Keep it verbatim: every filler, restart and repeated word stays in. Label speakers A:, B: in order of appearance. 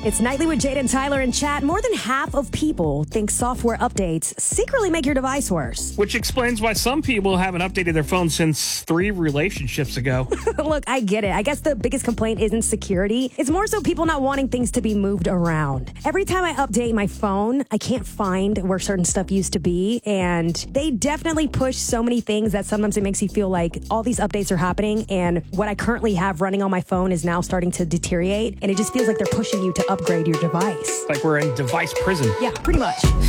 A: It's Nightly with Jade and Tyler in chat. More than half of people think software updates secretly make your device worse.
B: Which explains why some people haven't updated their phone since three relationships ago.
A: Look, I get it. I guess the biggest complaint isn't security. It's more so people not wanting things to be moved around. Every time I update my phone, I can't find where certain stuff used to be. And they definitely push so many things that sometimes it makes you feel like all these updates are happening and what I currently have running on my phone is now starting to deteriorate. And it just feels like they're pushing you to upgrade your device.
B: Like we're in device prison.
A: Yeah, pretty much.